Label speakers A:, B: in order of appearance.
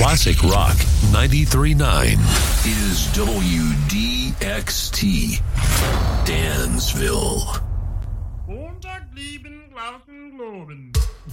A: Classic Rock 93.9 is WDXT, Dansville.
B: Montag lieben, Glauben, Globen.